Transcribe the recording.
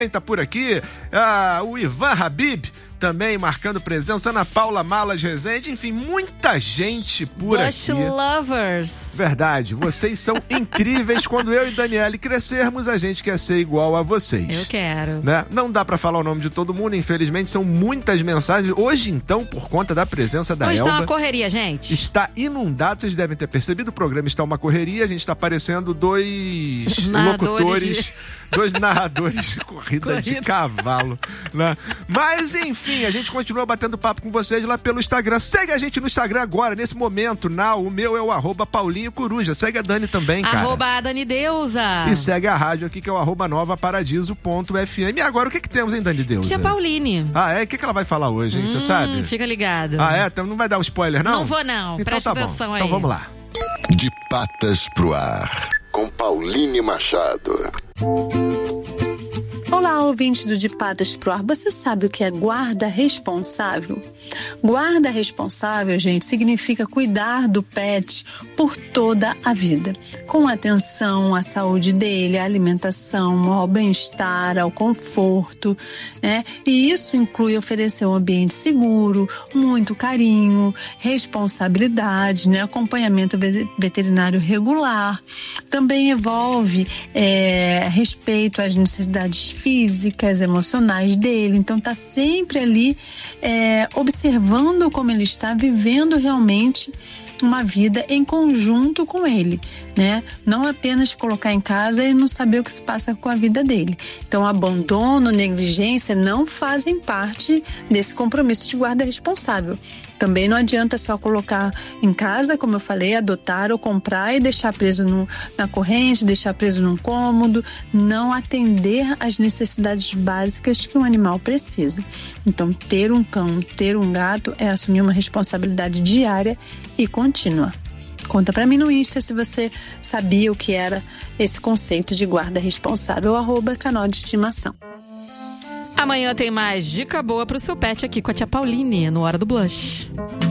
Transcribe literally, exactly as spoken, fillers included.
Tá por aqui, ah, o Ivan Habib também marcando presença, Ana Paula Malas Rezende, enfim, muita gente por Bush aqui. Lovers. Verdade, vocês são incríveis. Quando eu e Daniele crescermos, a gente quer ser igual a vocês. Eu quero. Né? Não dá pra falar o nome de todo mundo, infelizmente, são muitas mensagens. Hoje, então, por conta da presença da Hoje Elba... Hoje está uma correria, gente. Está inundado, vocês devem ter percebido, o programa está uma correria, a gente está parecendo dois narradores locutores... de... Dois narradores de corrida, corrida de cavalo, né? Mas, enfim, a gente continua batendo papo com vocês lá pelo Instagram. Segue a gente no Instagram agora, nesse momento. Now, o meu é o arroba Paulinho Coruja. Segue a Dani também, cara. Arroba a Dani Deusa. E segue a rádio aqui, que é o arroba nova paradiso ponto f m. E agora, o que que temos, hein, Dani Deusa? Tia Pauline. Ah, é? O que que ela vai falar hoje, hein? Você hum, sabe? Fica ligado. Ah, é? Então não vai dar um spoiler, não? Não vou, não. Então Presta tá atenção bom. aí. Então vamos lá. De Patas pro Ar, com Pauline Machado. Olá, ouvinte do De Patas pro Ar. Você sabe o que é guarda responsável? Guarda responsável, gente, significa cuidar do pet por toda a vida, com atenção à saúde dele, à alimentação, ao bem-estar, ao conforto, né? E isso inclui oferecer um ambiente seguro, muito carinho, responsabilidade, né? Acompanhamento veterinário regular. Também envolve é, respeito às necessidades físicas, emocionais dele. Então tá sempre ali é, observando como ele está vivendo realmente uma vida em conjunto com ele, né? Não apenas colocar em casa e não saber o que se passa com a vida dele. Então, abandono, negligência não fazem parte desse compromisso de guarda responsável. Também não adianta só colocar em casa, como eu falei, adotar ou comprar e deixar preso no, na corrente, deixar preso num cômodo, não atender às necessidades básicas que um animal precisa. Então, ter um cão, ter um gato é assumir uma responsabilidade diária e contínua. Conta pra mim no Insta se você sabia o que era esse conceito de guarda responsável, arroba canal de estimação. Amanhã tem mais dica boa pro seu pet aqui com a tia Pauline, no Hora do Blush.